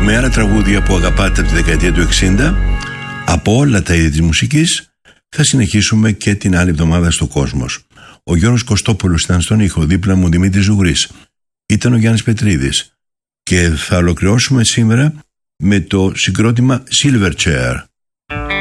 με άλλα τραγούδια που αγαπάτε από τη δεκαετία του 60, από όλα τα είδη της μουσικής, θα συνεχίσουμε και την άλλη εβδομάδα στο Κόσμος. Ο Γιώργος Κωστόπουλος ήταν στον ήχο, δίπλα μου Δημήτρης Ζουγρής. Ήταν ο Γιάννης Πετρίδης. Και θα ολοκληρώσουμε σήμερα με το συγκρότημα Silverchair.